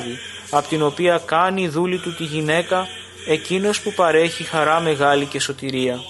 πηγάδι, απ' την οποία κάνει δούλη του τη γυναίκα, εκείνος που παρέχει χαρά μεγάλη και σωτηρία.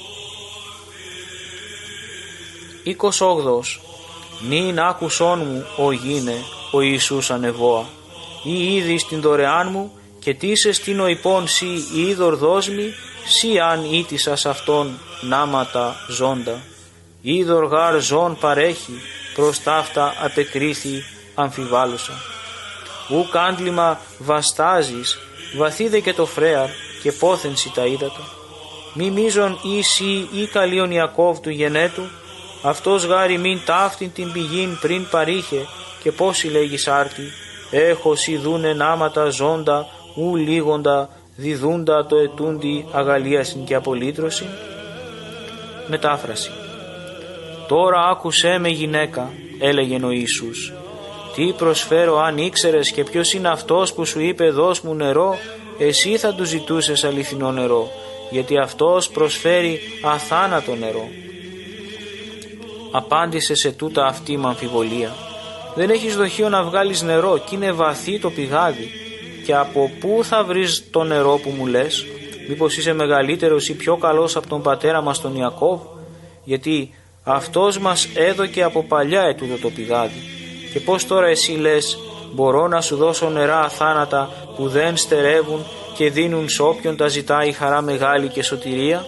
28. Νυν άκουσόν μου, ο γίνε, ο Ιησούς ανεβόα, ή είδη στην δωρεάν μου, και τίσε στην οϊπών σι είδωρ δόσμη, σι αν ήτησας αυτόν νάματα ζώντα. Είδωρ γάρ ζών παρέχει, προς ταύτα απεκρίθη αμφιβάλλουσα. Ουκ άντλημα βαστάζεις, βαθύδε και το φρέαρ, και πόθενση τα ύδατα. Μη μίζον ίσι ή καλίον Ιακώβ του γενέτου, αυτός γάρι μην ταύτην την πηγήν πριν παρήχε, και πόσοι λέγεις άρτη, έχω σιδούνε νάματα ζώντα, ου λίγοντα, διδούντα το ετούντι αγαλίασιν και απολύτρωσιν. Μετάφραση. Τώρα άκουσέ με γυναίκα, έλεγε ο Ιησούς. Τι προσφέρω αν ήξερες και ποιος είναι αυτός που σου είπε δώσ' μου νερό, εσύ θα του ζητούσες αληθινό νερό, γιατί αυτός προσφέρει αθάνατο νερό. Απάντησε σε τούτα αυτή με αμφιβολία. Δεν έχεις δοχείο να βγάλεις νερό κι είναι βαθύ το πηγάδι, και από πού θα βρεις το νερό που μου λες? Μήπως είσαι μεγαλύτερος ή πιο καλός από τον πατέρα μας τον Ιακώβ? Γιατί αυτός μας έδωκε από παλιά ετούτο το πηγάδι. Και πως τώρα εσύ λες, μπορώ να σου δώσω νερά αθάνατα που δεν στερεύουν και δίνουν σ' όποιον τα ζητάει χαρά μεγάλη και σωτηρία?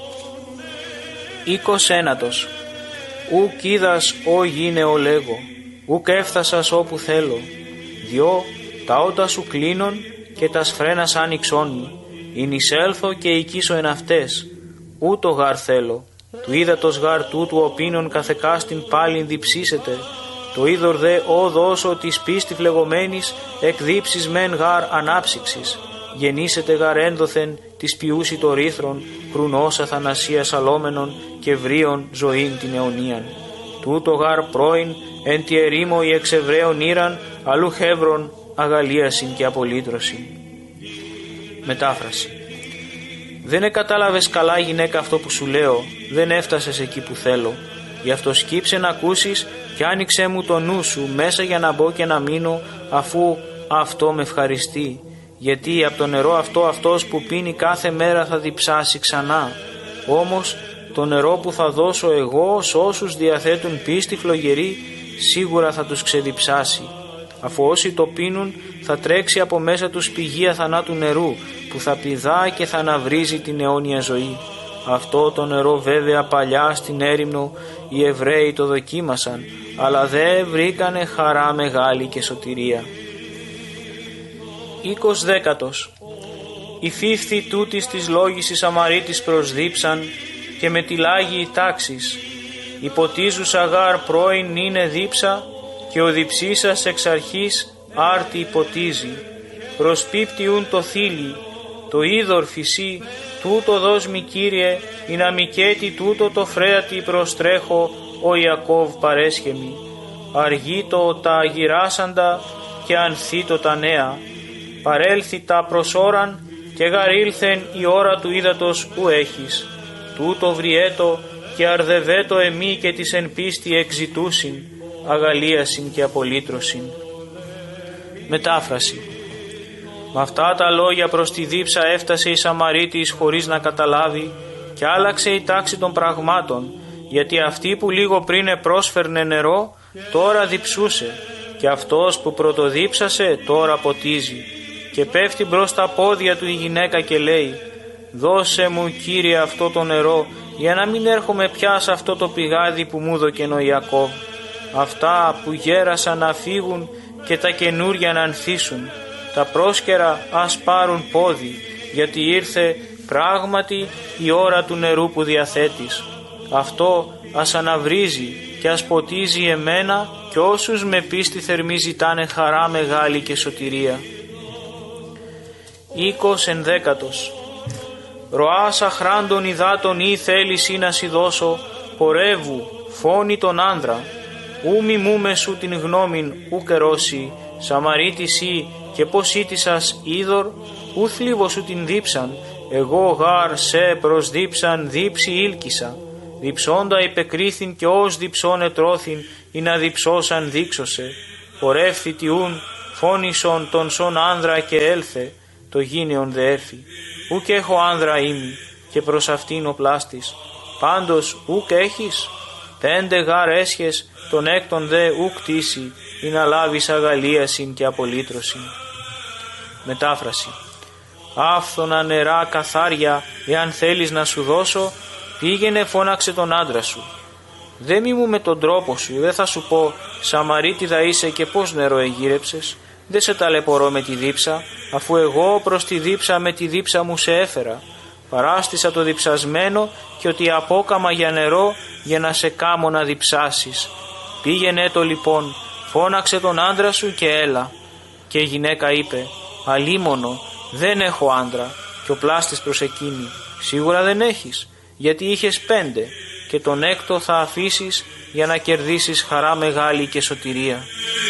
29. Ουκ είδας ο γίνε ο λέγω, ουκ έφθασας όπου θέλω, διό τα ότα σου κλείνον και τα σφρένας άνοιξόν μη, ειν εισέλθω και οικήσω εν αυτές, ούτω γάρ θέλω, του ύδατος γάρ τούτου οπίνων καθεκάστην πάλιν διψήσετε, το είδωρ δε ο δώσω της πίστη φλεγωμένης εκδίψεις μεν γάρ ανάψυξης, γεννήσετε γάρ ένδοθεν της ποιούσι το ρήθρον, κρουνός αθανασίας αλόμενων και βρίων ζωήν την αιωνίαν. Τούτο γάρ πρώην εν τη ερήμο η εξεβραίων ήραν, αλλού χεύρον αγαλίασιν και απολύτρωσιν. Μετάφραση. Δεν κατάλαβες καλά γυναίκα αυτό που σου λέω, δεν έφτασες εκεί που θέλω. Γι' αυτό σκύψε να ακούσεις και άνοιξε μου το νου σου μέσα για να μπω και να μείνω, αφού αυτό με ευχαριστεί. Γιατί από το νερό αυτό αυτός που πίνει κάθε μέρα θα διψάσει ξανά. Όμως το νερό που θα δώσω εγώ σ' όσους διαθέτουν πίστη φλογερή σίγουρα θα τους ξεδιψάσει. Αφού όσοι το πίνουν θα τρέξει από μέσα τους πηγή αθανάτου νερού που θα πηδά και θα αναβρίζει την αιώνια ζωή. Αυτό το νερό βέβαια παλιά στην έρημνο οι Εβραίοι το δοκίμασαν, αλλά δεν βρήκανε χαρά μεγάλη και σωτηρία. 20. Οι φύφθοι τούτης της λόγης της Σαμαρίτης προσδίψαν και με τη λάγη τάξης. Υποτίζουσα γάρ πρώην είναι δίψα και ο διψήσας εξ αρχής άρτη υποτίζει. Προσπίπτιουν το θύλι, το είδωρ φυσί, τούτο δώσμη Κύριε, η να μικέτη τούτο το φρέατη προστρέχω, ο Ιακώβ παρέσχεμη. Αργήτω τα αγυράσαντα και ανθήτω τα νέα. Παρέλθει τα προσώραν και γαρήλθεν η ώρα του ύδατος που έχεις. Τούτο βριέτο και αρδευέτο εμεί και της εν πίστη εξητούσιν, αγαλίασιν και απολύτρωσιν. Μετάφραση. Με αυτά τα λόγια προς τη δίψα έφτασε η Σαμαρίτης χωρίς να καταλάβει και άλλαξε η τάξη των πραγμάτων, γιατί αυτή που λίγο πριν πρόσφερνε νερό τώρα διψούσε και αυτός που πρωτοδίψασε τώρα ποτίζει, και πέφτει μπρος τα πόδια του η γυναίκα και λέει «Δώσε μου Κύριε αυτό το νερό για να μην έρχομαι πια σε αυτό το πηγάδι που μου δωκεν ο Ιακώβ. Αυτά που γέρασαν να φύγουν και τα καινούρια να ανθίσουν. Τα πρόσκαιρα ας πάρουν πόδι, γιατί ήρθε πράγματι η ώρα του νερού που διαθέτεις. Αυτό ας αναβρίζει και ας ποτίζει εμένα και όσους με πίστη θερμή ζητάνε χαρά μεγάλη και σωτηρία». 20. Ροάς αχράντων υδάτων ή θέλεις ή να σι δώσω, πορεύου, φώνη τον άνδρα, ου μιμούμε σου την γνώμην ου καιρώσει, Σαμαρίτης ή και πως ήτησας είδωρ, ου θλίβω σου την δίψαν, εγώ γάρ σε προς δίψαν δίψη ήλκησα, διψώντα υπεκρίθην και ως διψών ετρώθην, ή να διψώσαν δείξωσε, πορεύθη τιούν, φώνησον τον σον άνδρα και έλθε, το γίνεον δε έρθει. Ουκ έχω άνδρα ήμι, και προς αυτήν ο πλάστης. Πάντως ουκ έχεις, 5 γάρ έσχες, τον έκτον δε ουκ τήσει, ή να λάβεις αγαλίασιν και απολύτρωσιν. Μετάφραση. Άφθονα νερά καθάρια, εάν θέλεις να σου δώσω, πήγαινε φώναξε τον άντρα σου. Δε μη μου με τον τρόπο σου, δεν θα σου πω Σαμαρίτιδα είσαι και πώς νερό εγύρεψες. Δεν σε ταλαιπωρώ με τη δίψα, αφού εγώ προς τη δίψα με τη δίψα μου σε έφερα. Παράστησα το διψασμένο και ότι απόκαμα για νερό για να σε κάμω να διψάσεις. Πήγαινε το λοιπόν, φώναξε τον άντρα σου και έλα. Και η γυναίκα είπε, αλίμονο, δεν έχω άντρα. Και ο πλάστης προς εκείνη, σίγουρα δεν έχεις, γιατί είχες 5 και τον έκτο θα αφήσεις για να κερδίσεις χαρά μεγάλη και σωτηρία.